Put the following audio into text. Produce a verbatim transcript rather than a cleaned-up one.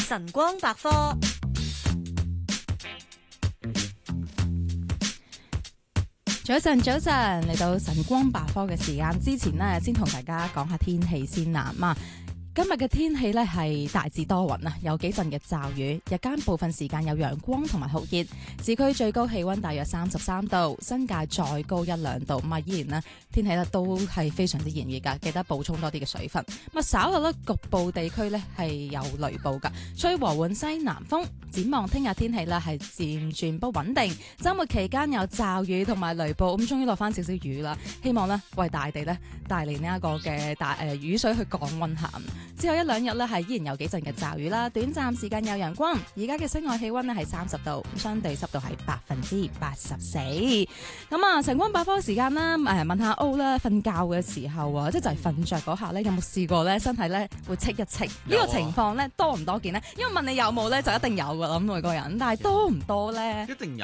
晨光百科。 早晨，早晨，嚟到晨光百科嘅時間之前呢，先同大家講下天氣先啦。嘛，今日嘅天氣咧係大致多雲啊，有幾陣嘅驟雨，日間部分時間有陽光同埋酷熱，市區最高氣溫大約三十三度，新界再高一兩度。咁啊，依然呢天氣咧都係非常之炎熱噶，記得補充多啲嘅水分。咁啊，稍後咧局部地區咧係有雷暴噶，吹和緩西南風。展望聽日天氣咧係漸轉不穩定，週末期間有驟雨同埋雷暴，咁終於落翻少少雨啦。希望咧為大地咧帶嚟呢一個嘅大誒、呃、雨水去降溫下。之後一兩日咧係依然有幾陣嘅驟雨啦，短暫時間有陽光。而家嘅室外氣溫咧係三十度，相對濕度係百分之八十四。咁啊，晨光百科時間啦，誒、呃、問下 O 啦，瞓覺嘅時候啊，即係就係瞓着嗰下咧，有冇試過咧身體咧會戚一戚？呢、啊、個情況咧多唔多見咧？因為問你有冇咧，就一定有噶啦，咁每個人，但係多唔多咧？ 一定有